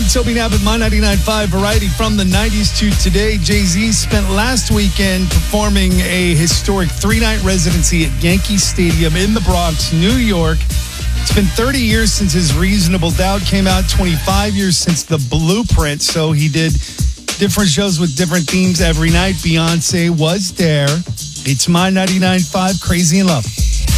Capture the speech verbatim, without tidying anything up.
Toby Knapp at My ninety-nine point five Variety. From the nineties to today, Jay-Z spent last weekend performing a historic three-night residency at Yankee Stadium in the Bronx, New York. It's been thirty years since his Reasonable Doubt came out, twenty-five years since The Blueprint, so he did different shows with different themes every night. Beyonce was there. It's My ninety-nine point five, Crazy in Love.